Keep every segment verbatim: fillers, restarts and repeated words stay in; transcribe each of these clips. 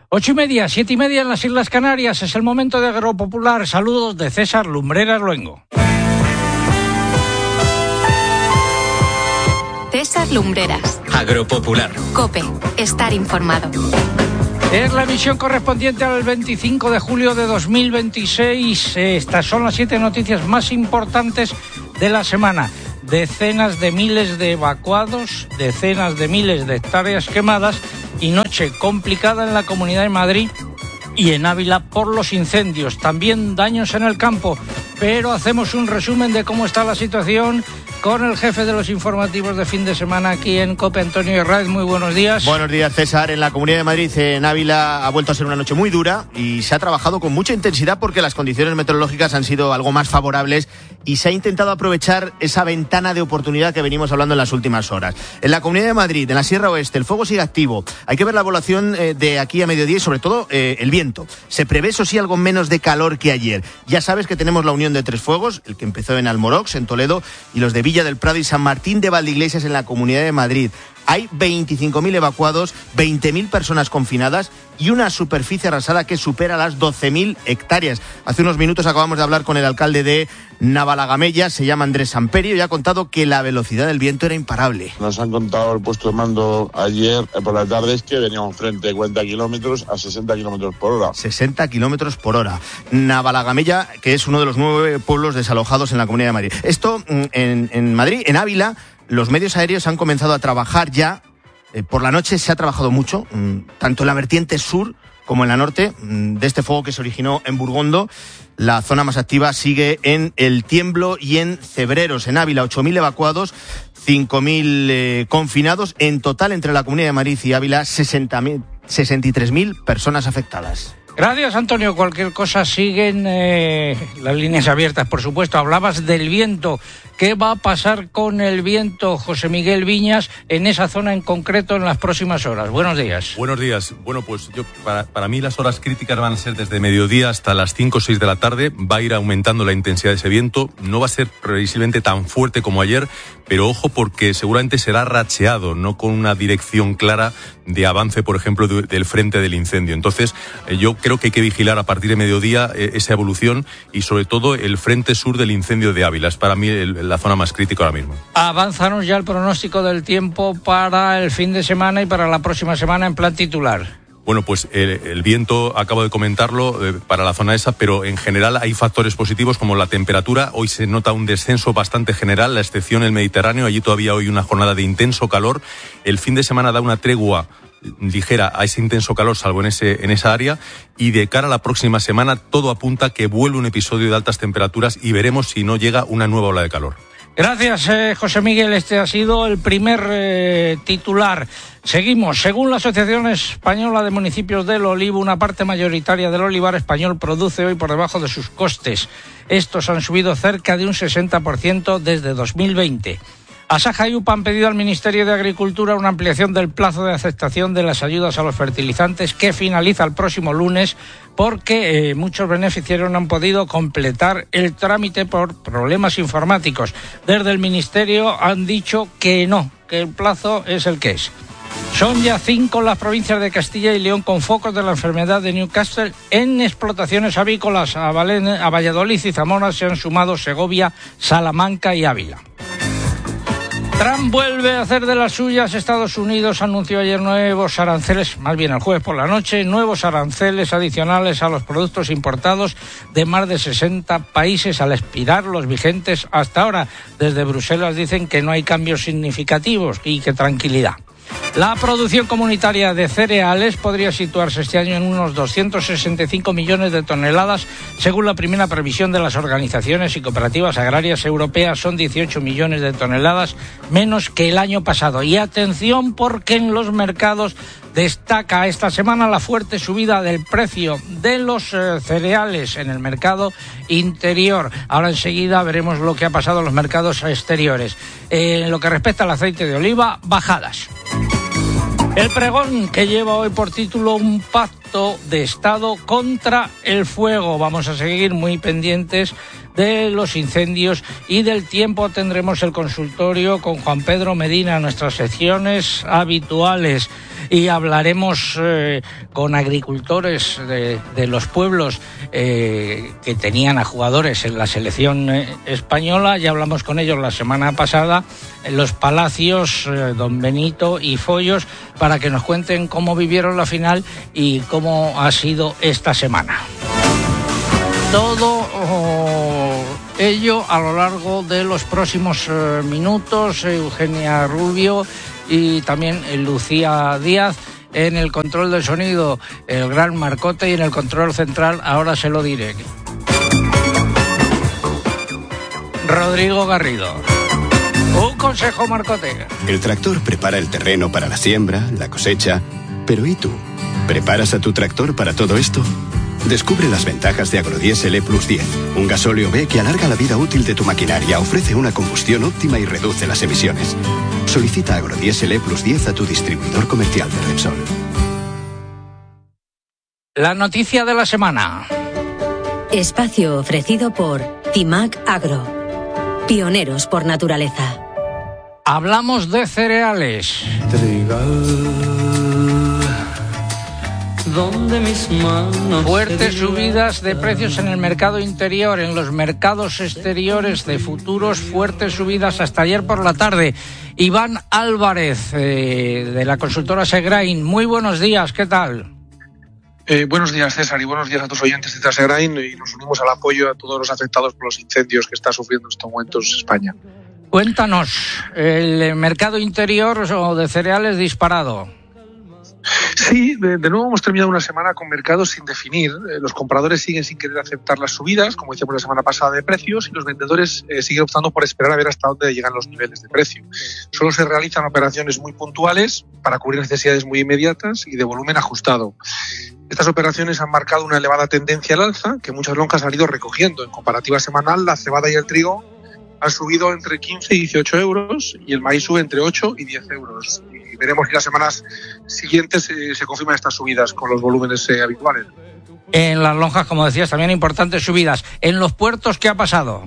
Ocho y media, siete y media en las Islas Canarias. Es el momento de Agropopular. Saludos de César Lumbreras Luengo. César Lumbreras. Agropopular. COPE. Estar informado. Es la emisión correspondiente al veinticinco de julio de dos mil veintiséis. Estas son las siete noticias más importantes de la semana. Decenas de miles de evacuados, decenas de miles de hectáreas quemadas y noche complicada en la Comunidad de Madrid y en Ávila por los incendios. También daños en el campo, pero hacemos un resumen de cómo está la situación con el jefe de los informativos de fin de semana aquí en COPE, Antonio Herráez. Muy buenos días. Buenos días, César. En la Comunidad de Madrid, en Ávila, ha vuelto a ser una noche muy dura y se ha trabajado con mucha intensidad porque las condiciones meteorológicas han sido algo más favorables y se ha intentado aprovechar esa ventana de oportunidad que venimos hablando en las últimas horas. En la Comunidad de Madrid, en la Sierra Oeste, el fuego sigue activo. Hay que ver la evaluación eh, de aquí a mediodía y sobre todo eh, el viento. Se prevé, eso sí, algo menos de calor que ayer. Ya sabes que tenemos la unión de tres fuegos, el que empezó en Almorox, en Toledo, y los de Villa del Prado y San Martín de Valdeiglesias en la Comunidad de Madrid. Hay veinticinco mil evacuados, veinte mil personas confinadas y una superficie arrasada que supera las doce mil hectáreas. Hace unos minutos acabamos de hablar con el alcalde de Navalagamella, se llama Andrés Samperio, y ha contado que la velocidad del viento era imparable. Nos han contado el puesto de mando ayer por la tarde es que veníamos frente de cuarenta kilómetros a sesenta kilómetros por hora. sesenta kilómetros por hora. Navalagamella, que es uno de los nueve pueblos desalojados en la Comunidad de Madrid. Esto en, en Madrid, en Ávila. Los medios aéreos han comenzado a trabajar ya. Eh, por la noche se ha trabajado mucho, mmm, tanto en la vertiente sur como en la norte, mmm, de este fuego que se originó en Burgondo. La zona más activa sigue en El Tiemblo y en Cebreros. En Ávila, ocho mil evacuados, cinco mil eh, confinados. En total, entre la Comunidad de Madrid y Ávila, sesenta y tres mil personas afectadas. Gracias, Antonio. Cualquier cosa, siguen eh, las líneas abiertas, por supuesto. Hablabas del viento. ¿Qué va a pasar con el viento, José Miguel Viñas, en esa zona en concreto en las próximas horas? Buenos días. Buenos días. Bueno, pues yo para, para mí las horas críticas van a ser desde mediodía hasta las cinco o seis de la tarde. Va a ir aumentando la intensidad de ese viento. No va a ser previsiblemente tan fuerte como ayer, pero ojo porque seguramente será racheado, no con una dirección clara de avance, por ejemplo, de, del frente del incendio. Entonces, eh, yo creo que hay que vigilar a partir de mediodía eh, esa evolución y sobre todo el frente sur del incendio de Ávila. Es para mí el, la zona más crítica ahora mismo. Avánzanos ya el pronóstico del tiempo para el fin de semana y para la próxima semana en plan titular. Bueno, pues el, el viento, acabo de comentarlo, eh, para la zona esa, pero en general hay factores positivos como la temperatura. Hoy se nota un descenso bastante general, la excepción el Mediterráneo. Allí todavía hoy una jornada de intenso calor. El fin de semana da una tregua ligera a ese intenso calor, salvo en ese en esa área, y de cara a la próxima semana todo apunta a que vuelve un episodio de altas temperaturas y veremos si no llega una nueva ola de calor. Gracias, eh, José Miguel. Este ha sido el primer eh, titular. Seguimos. Según la Asociación Española de Municipios del Olivo, una parte mayoritaria del olivar español produce hoy por debajo de sus costes. Estos han subido cerca de un sesenta por ciento desde dos mil veinte. Asaja y U P A han pedido al Ministerio de Agricultura una ampliación del plazo de aceptación de las ayudas a los fertilizantes que finaliza el próximo lunes porque eh, muchos beneficiarios no han podido completar el trámite por problemas informáticos. Desde el Ministerio han dicho que no, que el plazo es el que es. Son ya cinco las provincias de Castilla y León con focos de la enfermedad de Newcastle en explotaciones avícolas. A, Valen- a Valladolid y Zamora se han sumado Segovia, Salamanca y Ávila. Trump vuelve a hacer de las suyas. Estados Unidos anunció ayer nuevos aranceles, más bien el jueves por la noche, nuevos aranceles adicionales a los productos importados de más de sesenta países al expirar los vigentes hasta ahora. Desde Bruselas dicen que no hay cambios significativos y que tranquilidad. La producción comunitaria de cereales podría situarse este año en unos doscientos sesenta y cinco millones de toneladas, según la primera previsión de las organizaciones y cooperativas agrarias europeas. Son dieciocho millones de toneladas menos que el año pasado. Y atención, porque en los mercados destaca esta semana la fuerte subida del precio de los eh, cereales en el mercado interior. Ahora enseguida veremos lo que ha pasado en los mercados exteriores. Eh, en lo que respecta al aceite de oliva, bajadas. El pregón que lleva hoy por título un pacto de Estado contra el fuego. Vamos a seguir muy pendientes de los incendios y del tiempo. Tendremos el consultorio con Juan Pedro Medina, nuestras secciones habituales, y hablaremos eh, con agricultores de, de los pueblos eh, que tenían a jugadores en la selección eh, española. Ya hablamos con ellos la semana pasada en los Palacios, eh, don Benito y Follos, para que nos cuenten cómo vivieron la final y cómo ha sido esta semana. Todo oh, ello a lo largo de los próximos eh, minutos. Eugenia Rubio y también Lucía Díaz en el control del sonido, el gran Marcote, y en el control central, ahora se lo diré, Rodrigo Garrido. Un consejo, Marcote. El tractor prepara el terreno para la siembra, la cosecha, pero ¿y tú? ¿Preparas a tu tractor para todo esto? Descubre las ventajas de Agrodiesel E Plus diez, un gasóleo B que alarga la vida útil de tu maquinaria, ofrece una combustión óptima y reduce las emisiones. Solicita Agrodiesel E Plus diez a tu distribuidor comercial de Repsol. La noticia de la semana. Espacio ofrecido por Timac Agro, pioneros por naturaleza. Hablamos de cereales. Donde mis manos Fuertes subidas de precios en el mercado interior, en los mercados exteriores de futuros, fuertes subidas hasta ayer por la tarde. Iván Álvarez, eh, de la consultora Segrain, muy buenos días, ¿qué tal? Eh, buenos días, César, y buenos días a tus oyentes de Segrain, y nos unimos al apoyo a todos los afectados por los incendios que está sufriendo en estos momentos España. Cuéntanos, el mercado interior o de cereales disparado. Sí, de, de nuevo hemos terminado una semana con mercados sin definir. Eh, los compradores siguen sin querer aceptar las subidas, como decíamos la semana pasada, de precios, y los vendedores eh, siguen optando por esperar a ver hasta dónde llegan los niveles de precio. Solo se realizan operaciones muy puntuales para cubrir necesidades muy inmediatas y de volumen ajustado. Estas operaciones han marcado una elevada tendencia al alza, que muchas lonjas han ido recogiendo. En comparativa semanal, la cebada y el trigo han subido entre quince y dieciocho euros y el maíz sube entre ocho y diez euros. Y veremos si las semanas siguientes eh, se confirman estas subidas con los volúmenes eh, habituales. En las lonjas, como decías, también importantes subidas. ¿En los puertos qué ha pasado?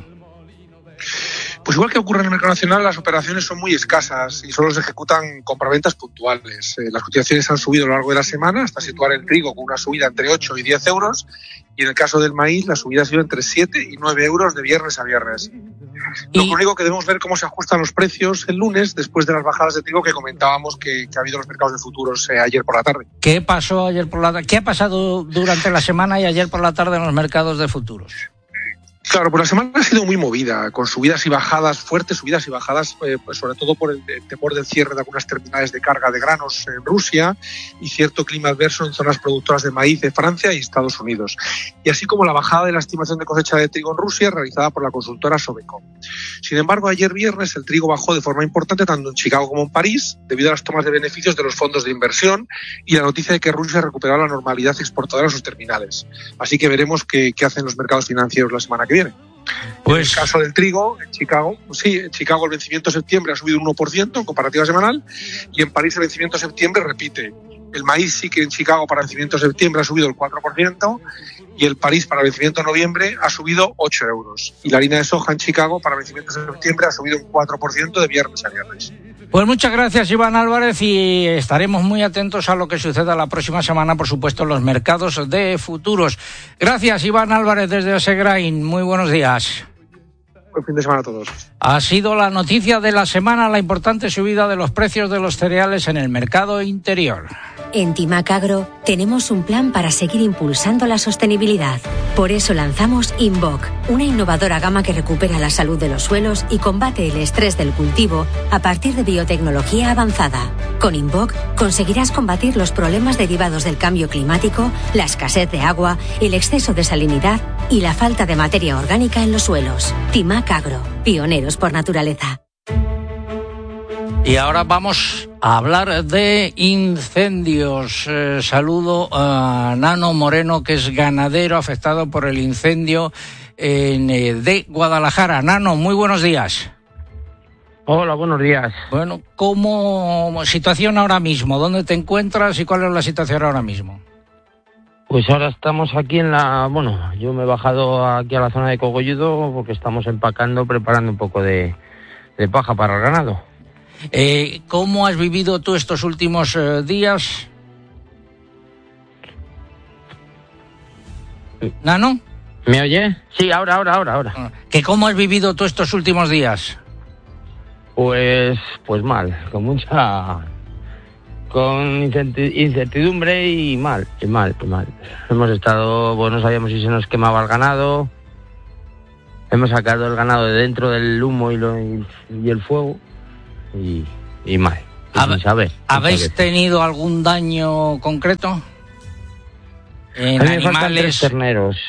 Pues igual que ocurre en el mercado nacional, las operaciones son muy escasas y solo se ejecutan compraventas puntuales. Eh, las cotizaciones han subido a lo largo de la semana hasta situar el trigo con una subida entre ocho y diez euros, y en el caso del maíz la subida ha sido entre siete y nueve euros de viernes a viernes. Lo Y... único que debemos ver cómo se ajustan los precios el lunes después de las bajadas de trigo que comentábamos que, que ha habido en los mercados de futuros eh, ayer por la tarde. ¿Qué pasó ayer por la tarde? ¿Qué ha pasado durante la semana y ayer por la tarde en los mercados de futuros? Claro, pues la semana ha sido muy movida, con subidas y bajadas, fuertes subidas y bajadas, eh, pues sobre todo por el, el temor del cierre de algunas terminales de carga de granos en Rusia y cierto clima adverso en zonas productoras de maíz de Francia y Estados Unidos. Y así como la bajada de la estimación de cosecha de trigo en Rusia realizada por la consultora Sobeco. Sin embargo, ayer viernes el trigo bajó de forma importante tanto en Chicago como en París debido a las tomas de beneficios de los fondos de inversión y la noticia de que Rusia recuperará la normalidad exportadora en sus terminales. Así que veremos qué, qué hacen los mercados financieros la semana que viene. Pues... En el caso del trigo, en Chicago, sí, en Chicago el vencimiento de septiembre ha subido un uno por ciento en comparativa semanal, y en París el vencimiento de septiembre repite. El maíz sí que en Chicago para el vencimiento de septiembre ha subido el cuatro por ciento y el París para el vencimiento de noviembre ha subido ocho euros. Y la harina de soja en Chicago para el vencimiento de septiembre ha subido un cuatro por ciento de viernes a viernes. Pues muchas gracias, Iván Álvarez, y estaremos muy atentos a lo que suceda la próxima semana, por supuesto, en los mercados de futuros. Gracias, Iván Álvarez, desde Segrain. Muy buenos días. Buen fin de semana a todos. Ha sido la noticia de la semana, la importante subida de los precios de los cereales en el mercado interior. En Timac Agro tenemos un plan para seguir impulsando la sostenibilidad. Por eso lanzamos Invoc, una innovadora gama que recupera la salud de los suelos y combate el estrés del cultivo a partir de biotecnología avanzada. Con Invoc conseguirás combatir los problemas derivados del cambio climático, la escasez de agua, el exceso de salinidad y la falta de materia orgánica en los suelos. Timac Agro, pioneros por naturaleza. Y ahora vamos a hablar de incendios. Eh, saludo a Nano Moreno, que es ganadero afectado por el incendio en, eh, de Guadalajara. Nano, muy buenos días. Hola, buenos días. Bueno, ¿cómo situación ahora mismo? ¿Dónde te encuentras y cuál es la situación ahora mismo? Pues ahora estamos aquí en la... Bueno, yo me he bajado aquí a la zona de Cogolludo porque estamos empacando, preparando un poco de, de paja para el ganado. Eh, ¿Cómo has vivido tú estos últimos eh, días? ¿Nano? ¿Me oye? Sí, ahora, ahora, ahora, ahora. ¿Que cómo has vivido tú estos últimos días? Pues, pues mal, con mucha... con incertidumbre y mal, y mal, y mal. Hemos estado, bueno, no sabíamos si se nos quemaba el ganado. Hemos sacado el ganado de dentro del humo y, lo, y, y el fuego. Y, y mal. Y sin saber, sin ¿Habéis saber. tenido algún daño concreto? En A mí me faltan animales. tres terneros.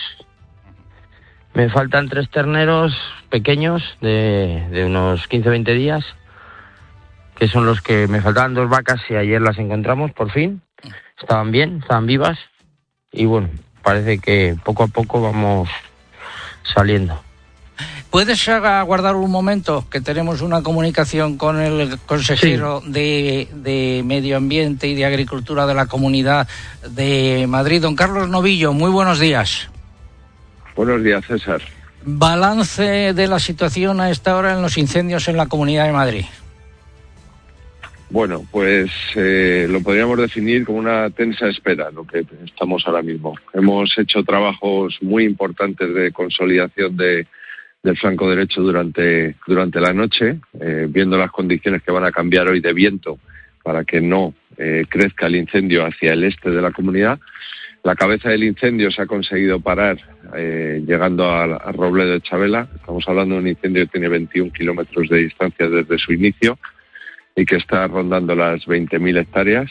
Me faltan tres terneros pequeños de, de unos quince a veinte días, que son los que me faltaban. Dos vacas y ayer las encontramos por fin. Estaban bien, estaban vivas y bueno, parece que poco a poco vamos saliendo. ¿Puedes aguardar un momento que tenemos una comunicación con el consejero sí. de, de Medio Ambiente y de Agricultura de la Comunidad de Madrid, don Carlos Novillo? Muy buenos días. Buenos días, César. Balance de la situación a esta hora en los incendios en la Comunidad de Madrid. Bueno, pues eh, lo podríamos definir como una tensa espera, lo que estamos ahora mismo. Hemos hecho trabajos muy importantes de consolidación de, del flanco derecho durante, durante la noche, eh, viendo las condiciones que van a cambiar hoy de viento para que no eh, crezca el incendio hacia el este de la comunidad. La cabeza del incendio se ha conseguido parar eh, llegando a, a Robledo de Chavela. Estamos hablando de un incendio que tiene veintiún kilómetros de distancia desde su inicio y que está rondando las veinte mil hectáreas.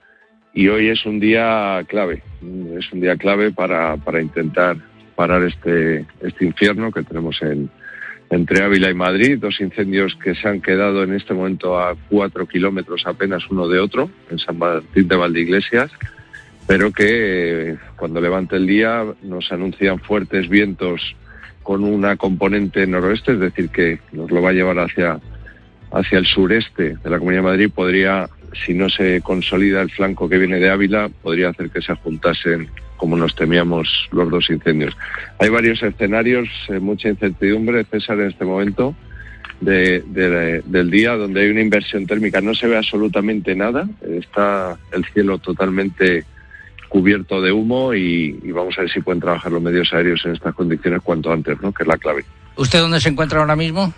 Y hoy es un día clave, es un día clave para, para intentar parar este, este infierno que tenemos en, entre Ávila y Madrid, dos incendios que se han quedado en este momento a cuatro kilómetros apenas uno de otro, en San Martín de Valdeiglesias, pero que eh, cuando levante el día nos anuncian fuertes vientos con una componente noroeste, es decir, que nos lo va a llevar hacia hacia el sureste de la Comunidad de Madrid. Podría, si no se consolida el flanco que viene de Ávila, podría hacer que se juntasen, como nos temíamos, los dos incendios. Hay varios escenarios, eh, mucha incertidumbre, César, en este momento de, de, de, del día, donde hay una inversión térmica. No se ve absolutamente nada, está el cielo totalmente cubierto de humo y, y vamos a ver si pueden trabajar los medios aéreos en estas condiciones cuanto antes, ¿no? Que es la clave. ¿Usted dónde se encuentra ahora mismo?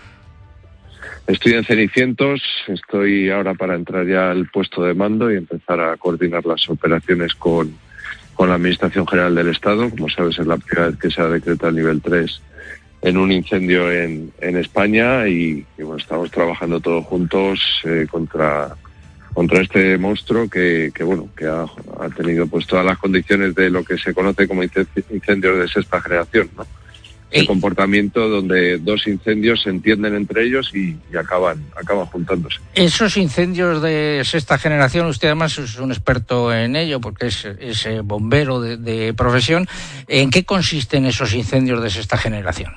Estoy en Cenicientos, estoy ahora para entrar ya al puesto de mando y empezar a coordinar las operaciones con, con la Administración General del Estado. Como sabes, es la primera vez que se ha decretado el nivel tres en un incendio en, en España y, y bueno, estamos trabajando todos juntos eh, contra, contra este monstruo que, que bueno, que ha, ha tenido pues todas las condiciones de lo que se conoce como incendios de sexta generación, ¿no? El comportamiento donde dos incendios se entienden entre ellos y, y acaban, acaban juntándose. Esos incendios de sexta generación, usted además es un experto en ello porque es, es bombero de, de profesión. ¿En qué consisten esos incendios de sexta generación?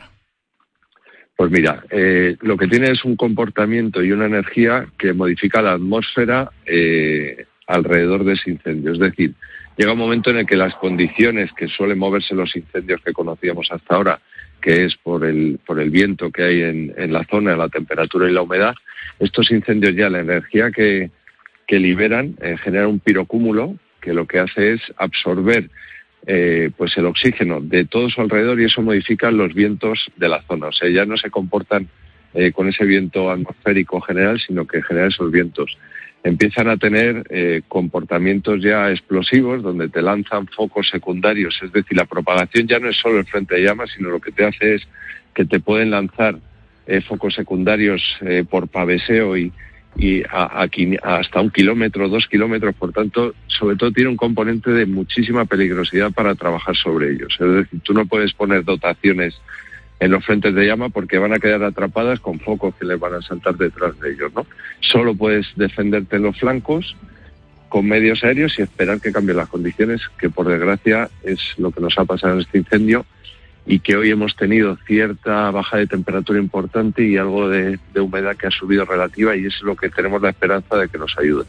Pues mira, eh, lo que tiene es un comportamiento y una energía que modifica la atmósfera eh, alrededor de ese incendio. Es decir, llega un momento en el que las condiciones que suelen moverse los incendios que conocíamos hasta ahora, que es por el por el viento que hay en, en la zona, la temperatura y la humedad, estos incendios ya, la energía que, que liberan, eh, genera un pirocúmulo que lo que hace es absorber eh, pues el oxígeno de todo su alrededor y eso modifica los vientos de la zona. O sea, ya no se comportan eh, con ese viento atmosférico general, sino que genera esos vientos. Empiezan a tener eh, comportamientos ya explosivos donde te lanzan focos secundarios, es decir, la propagación ya no es solo el frente de llamas, sino lo que te hace es que te pueden lanzar eh, focos secundarios eh, por paveseo y, y a, a, a hasta un kilómetro, dos kilómetros, por tanto, sobre todo tiene un componente de muchísima peligrosidad para trabajar sobre ellos. Es decir, tú no puedes poner dotaciones en los frentes de llama porque van a quedar atrapadas con focos que les van a saltar detrás de ellos, ¿no? Solo puedes defenderte en los flancos con medios aéreos y esperar que cambien las condiciones, que por desgracia es lo que nos ha pasado en este incendio y que hoy hemos tenido cierta baja de temperatura importante y algo de, de humedad que ha subido relativa y es lo que tenemos la esperanza de que nos ayude.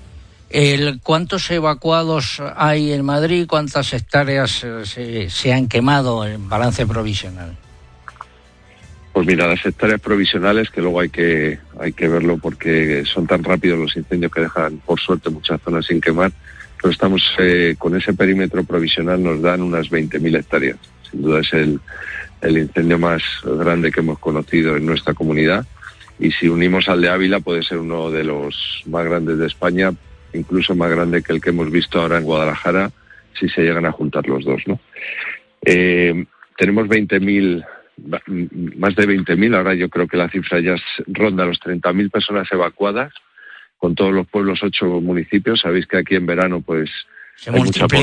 El, ¿Cuántos evacuados hay en Madrid? ¿Cuántas hectáreas eh, se, se han quemado en balance provisional? Pues mira, las hectáreas provisionales, que luego hay que hay que verlo porque son tan rápidos los incendios que dejan, por suerte, muchas zonas sin quemar, pero estamos eh, con ese perímetro provisional nos dan unas veinte mil hectáreas. Sin duda es el, el incendio más grande que hemos conocido en nuestra comunidad, y si unimos al de Ávila puede ser uno de los más grandes de España, incluso más grande que el que hemos visto ahora en Guadalajara, si se llegan a juntar los dos, ¿no? Eh, tenemos veinte mil, más de veinte mil, ahora yo creo que la cifra ya ronda los treinta mil personas evacuadas, con todos los pueblos, ocho municipios. Sabéis que aquí en verano pues se multiplica,